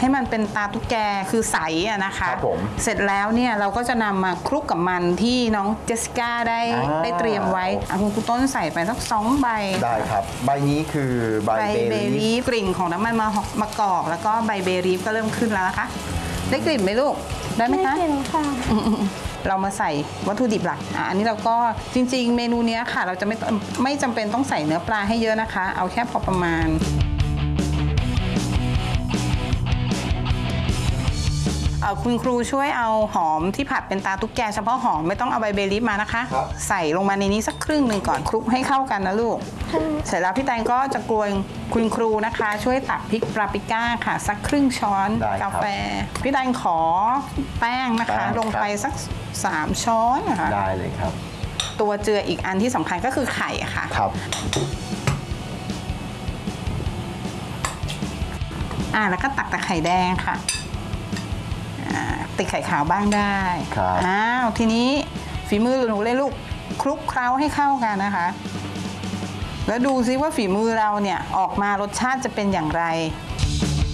ให้มันเป็นตาตุ๊กแกคือใสอะนะคะครับผมเสร็จแล้วเนี่ยเราก็จะนำมาคลุกกับมันที่น้องเจสสิก้าได้เตรียมไว้คุณครูต้นใส่ไปสัก2 ใบได้ครับใบนี้คือใบเบลีฟกลิ่นของน้ำมันมะกอกแล้วก็ใบเบลีฟก็เริ่มขึ้นแล้วนะคะได้กลิ่นไหมลูกได้ไหมคะได้กลิ่นค่ะเรามาใส่วัตถุดิบหลักอันนี้เราก็จริงๆเมนูนี้ค่ะเราจะไม่จำเป็นต้องใส่เนื้อปลาให้เยอะนะคะเอาแค่พอประมาณคุณครูช่วยเอาหอมที่ผัดเป็นตาตุ๊กแกเฉพาะหอมไม่ต้องเอาใบเบลีฟมานะคะใส่ลงมาในนี้สักครึ่งหนึ่งก่อนคลุกให้เข้ากันนะลูกเสร็จแล้วพี่แตงก็จะกรวยคุณครูนะคะช่วยตักพริกปาปริก้าค่ะสักครึ่งช้อนกาแฟพี่แตงขอแป้งนะคะลงไปสัก3 ช้อนนะคะได้เลยครับตัวเจืออีกอันที่สำคัญก็คือไข่ค่ะครับแล้วก็ตักแต่ไข่แดงค่ะติดไข่ขาวบ้างได้ทีนี้ฝีมือหนูเลยลูกคลุกเคล้าให้เข้ากันนะคะแล้วดูซิว่าฝีมือเราเนี่ยออกมารสชาติจะเป็นอย่างไร